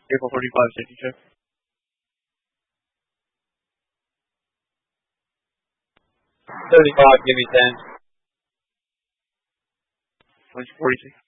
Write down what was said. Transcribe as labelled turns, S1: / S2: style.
S1: April 45, safety check.
S2: 35, give me 10.
S1: 46.